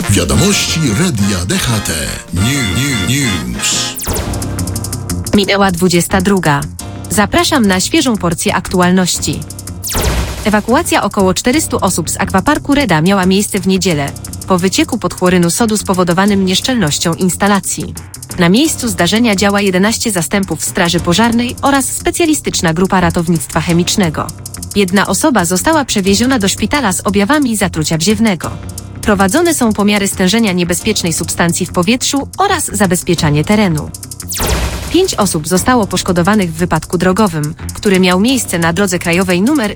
Wiadomości Radia DHT. News. Minęła 22. Zapraszam na świeżą porcję aktualności. Ewakuacja około 400 osób z akwaparku Reda miała miejsce w niedzielę, po wycieku podchlorynu sodu spowodowanym nieszczelnością instalacji. Na miejscu zdarzenia działa 11 zastępów straży pożarnej oraz specjalistyczna grupa ratownictwa chemicznego. Jedna osoba została przewieziona do szpitala z objawami zatrucia wziewnego. Prowadzone są pomiary stężenia niebezpiecznej substancji w powietrzu oraz zabezpieczanie terenu. 5 osób zostało poszkodowanych w wypadku drogowym, który miał miejsce na drodze krajowej nr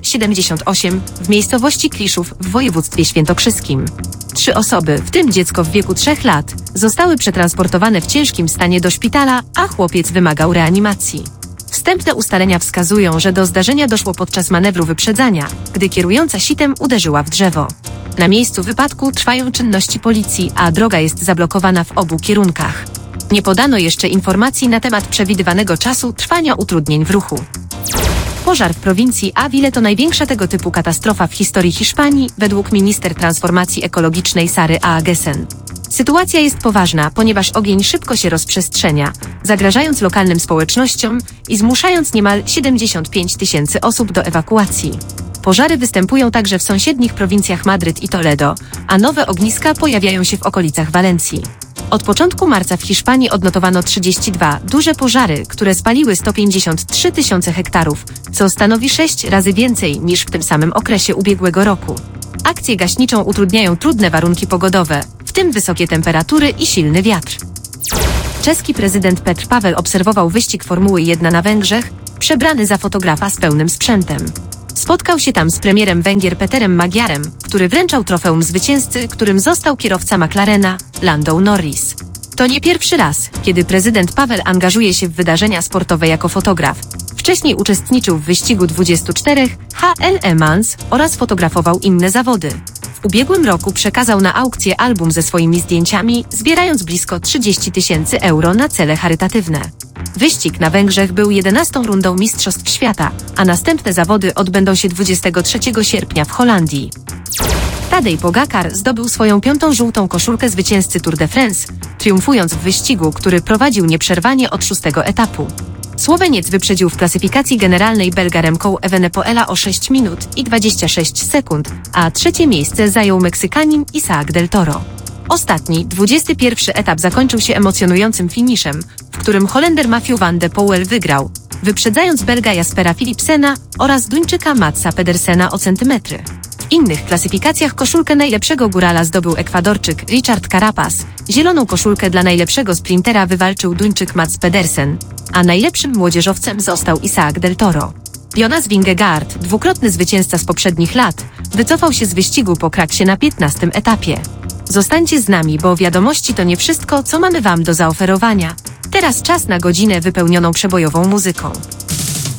78 w miejscowości Kliszów w województwie świętokrzyskim. 3 osoby, w tym dziecko w wieku 3 lat, zostały przetransportowane w ciężkim stanie do szpitala, a chłopiec wymagał reanimacji. Wstępne ustalenia wskazują, że do zdarzenia doszło podczas manewru wyprzedzania, gdy kierująca sitem uderzyła w drzewo. Na miejscu wypadku trwają czynności policji, a droga jest zablokowana w obu kierunkach. Nie podano jeszcze informacji na temat przewidywanego czasu trwania utrudnień w ruchu. Pożar w prowincji Avila to największa tego typu katastrofa w historii Hiszpanii, według minister transformacji ekologicznej Sary Aagesen. Sytuacja jest poważna, ponieważ ogień szybko się rozprzestrzenia, zagrażając lokalnym społecznościom i zmuszając niemal 75 000 osób do ewakuacji. Pożary występują także w sąsiednich prowincjach Madryt i Toledo, a nowe ogniska pojawiają się w okolicach Walencji. Od początku marca w Hiszpanii odnotowano 32 duże pożary, które spaliły 153 000 hektarów, co stanowi 6 razy więcej niż w tym samym okresie ubiegłego roku. Akcję gaśniczą utrudniają trudne warunki pogodowe, w tym wysokie temperatury i silny wiatr. Czeski prezydent Petr Paweł obserwował wyścig Formuły 1 na Węgrzech, przebrany za fotografa z pełnym sprzętem. Spotkał się tam z premierem Węgier Peterem Magyarem, który wręczał trofeum zwycięzcy, którym został kierowca McLarena, Lando Norris. To nie pierwszy raz, kiedy prezydent Paweł angażuje się w wydarzenia sportowe jako fotograf. Wcześniej uczestniczył w wyścigu 24 HL Le Mans oraz fotografował inne zawody. W ubiegłym roku przekazał na aukcję album ze swoimi zdjęciami, zbierając blisko 30 000 euro na cele charytatywne. Wyścig na Węgrzech był 11. rundą Mistrzostw Świata, a następne zawody odbędą się 23 sierpnia w Holandii. Tadej Pogacar zdobył swoją 5. żółtą koszulkę zwycięzcy Tour de France, triumfując w wyścigu, który prowadził nieprzerwanie od 6. etapu. Słoweniec wyprzedził w klasyfikacji generalnej Belga Remco Evenepoela o 6 minut i 26 sekund, a trzecie miejsce zajął Meksykanin Isaac del Toro. Ostatni, 21. etap zakończył się emocjonującym finiszem, w którym Holender Mathieu van de Poel wygrał, wyprzedzając Belga Jaspera Philipsena oraz Duńczyka Matsa Pedersena o centymetry. W innych klasyfikacjach koszulkę najlepszego górala zdobył Ekwadorczyk Richard Carapaz, zieloną koszulkę dla najlepszego sprintera wywalczył Duńczyk Mats Pedersen, a najlepszym młodzieżowcem został Isaac del Toro. Jonas Vingegaard, dwukrotny zwycięzca z poprzednich lat, wycofał się z wyścigu po kraksie na 15. etapie. Zostańcie z nami, bo wiadomości to nie wszystko, co mamy Wam do zaoferowania. Teraz czas na godzinę wypełnioną przebojową muzyką.